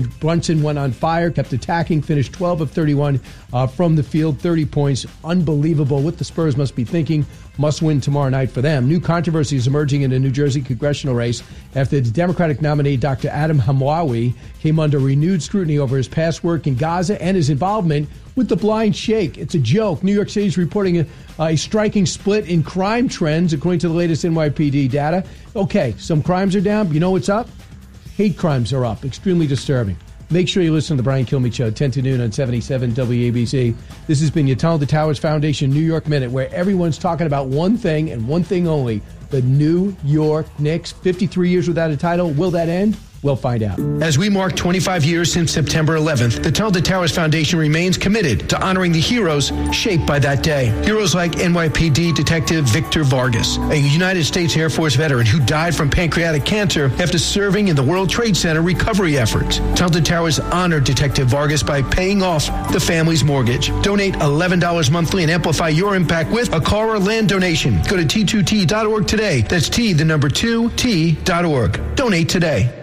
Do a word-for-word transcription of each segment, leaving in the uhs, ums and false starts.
Brunson went on fire, kept attacking, finished twelve of thirty-one uh, from the field, thirty points. Unbelievable. What the Spurs must be thinking. Must win tomorrow night for them. New controversy is emerging in the New Jersey congressional race after the Democratic nominee Doctor Adam Hamwawi came under renewed scrutiny over his past work in Gaza and his involvement with the Blind Sheikh. It's a joke. New York City is reporting a, a striking split in crime trends, according to the latest N Y P D data. Okay, some crimes are down, but you know what's up? Hate crimes are up. Extremely disturbing. Make sure you listen to the Brian Kilmeade Show, ten to noon on seventy-seven W A B C. This has been your Tunnel to Towers Foundation New York Minute, where everyone's talking about one thing and one thing only, the New York Knicks. fifty-three years without a title. Will that end? We'll find out. As we mark twenty-five years since September eleventh, the Tunnel to Towers Foundation remains committed to honoring the heroes shaped by that day. Heroes like N Y P D Detective Victor Vargas, a United States Air Force veteran who died from pancreatic cancer after serving in the World Trade Center recovery efforts. Tunnel to Towers honored Detective Vargas by paying off the family's mortgage. Donate eleven dollars monthly and amplify your impact with a car or land donation. Go to T two T dot org today. That's T, the number two, T dot org. Donate today.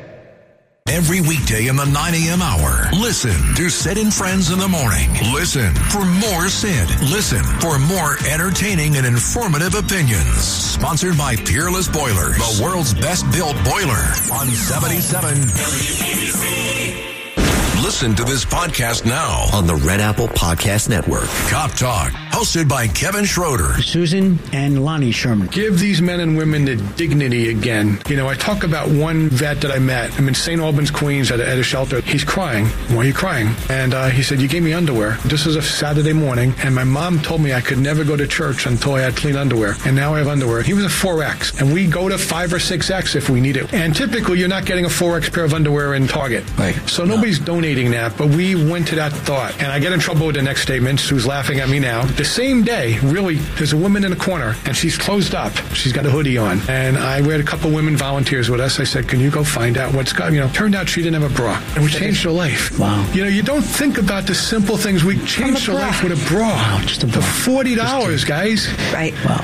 Every weekday in the nine a.m. hour, listen to Sid and Friends in the Morning. Listen for more Sid. Listen for more entertaining and informative opinions. Sponsored by Peerless Boilers, the world's best-built boiler on seventy-seven W A B C. Listen to this podcast now on the Red Apple Podcast Network. Cop Talk, hosted by Kevin Schroeder. Susan and Lonnie Sherman. Give these men and women the dignity again. You know, I talk about one vet that I met. I'm in Saint Albans, Queens, at a, at a shelter. He's crying. Why are you crying? And uh, he said, you gave me underwear. This was a Saturday morning, and my mom told me I could never go to church until I had clean underwear. And now I have underwear. He was a four X, and we go to five or six X if we need it. And typically, you're not getting a four X pair of underwear in Target. Right. So no. nobody's donating that, but we went to that thought. And I get in trouble with the next statement. Sue's laughing at me now. The same day, really, there's a woman in the corner, and she's closed up. She's got a hoodie on. And I we had a couple women volunteers with us. I said, can you go find out what's going on? You know, turned out she didn't have a bra. And we changed her life. Wow. You know, you don't think about the simple things. We changed her life with a bra. Wow, just a bra. For forty dollars, guys. Right. Wow.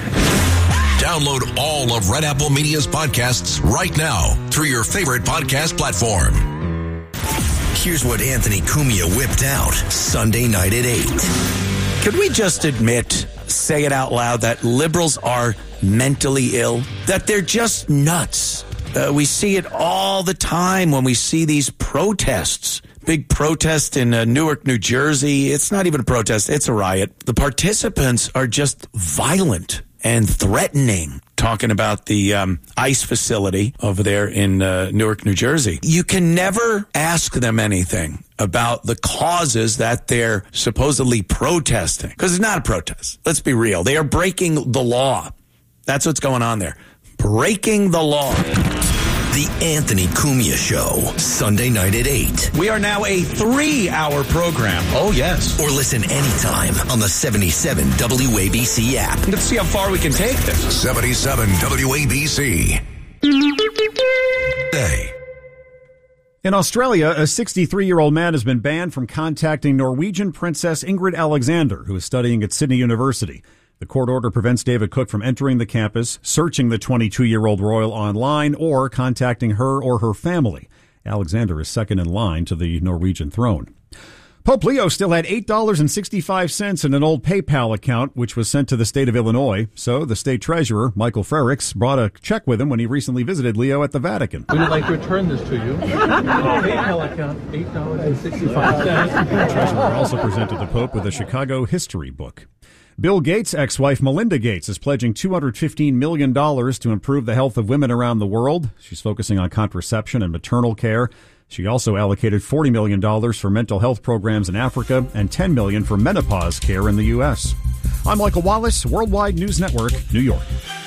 Download all of Red Apple Media's podcasts right now through your favorite podcast platform. Here's what Anthony Cumia whipped out Sunday night at eight. Could we just admit, say it out loud, that liberals are mentally ill? That they're just nuts? Uh, we see it all the time when we see these protests. Big protest in uh, Newark, New Jersey. It's not even a protest. It's a riot. The participants are just violent and threatening, talking about the um, ICE facility over there in uh, Newark, New Jersey. You can never ask them anything about the causes that they're supposedly protesting, because it's not a protest. Let's be real. They are breaking the law. That's what's going on there. Breaking the law. The Anthony Cumia Show, Sunday night at eight. We are now a three-hour program. Oh, yes. Or listen anytime on the seventy-seven W A B C app. Let's see how far we can take this. seventy-seven W A B C. Hey. In Australia, a sixty-three-year-old man has been banned from contacting Norwegian Princess Ingrid Alexander, who is studying at Sydney University. The court order prevents David Cook from entering the campus, searching the twenty-two-year-old royal online, or contacting her or her family. Alexander is second in line to the Norwegian throne. Pope Leo still had eight dollars and sixty-five cents in an old PayPal account, which was sent to the state of Illinois. So the state treasurer, Michael Frericks, brought a check with him when he recently visited Leo at the Vatican. We would like to return this to you. PayPal account, eight dollars and sixty-five cents. The treasurer also presented the Pope with a Chicago history book. Bill Gates' ex-wife Melinda Gates is pledging two hundred fifteen million dollars to improve the health of women around the world. She's focusing on contraception and maternal care. She also allocated forty million dollars for mental health programs in Africa and ten million dollars for menopause care in the U S. I'm Michael Wallace, Worldwide News Network, New York.